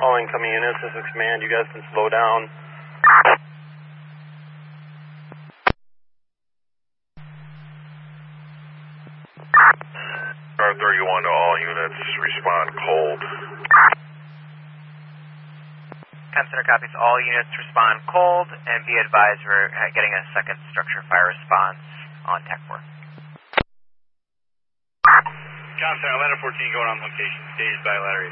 All incoming units, this is command. You guys can slow down. Star 31 to all units, respond cold. Center copies. All units respond cold, and be advised we're getting a second structure fire response on Tech 4. Center, ladder 14 going on location, staged by ladder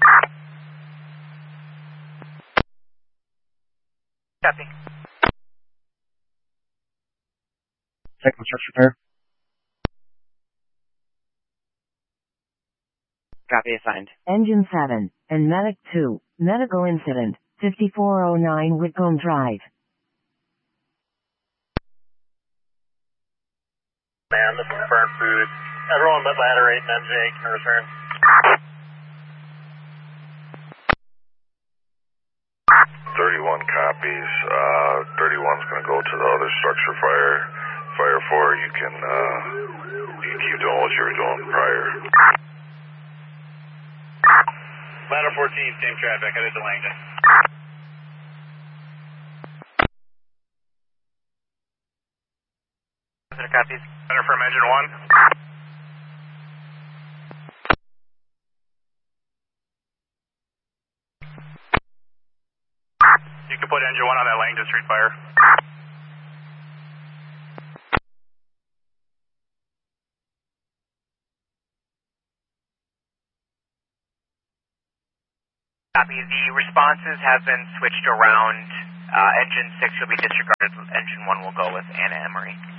8. Copy. Second structure fire. Copy assigned. Engine 7 and Medic 2. Medical incident. 5409 Whitcomb Drive. Man, this is burnt food. Everyone but ladder 8 and engine 8 can return. 31 copies. 31's going to go to the other structure fire. Fire 4, you can keep doing what you were doing prior. Ladder 14, same traffic, headed to Langdon. Center copies. Center from engine 1. You can put engine 1 on that Langdon Street fire. Copy. The responses have been switched around. Engine 6 will be disregarded. Engine 1 will go with Anna Emery.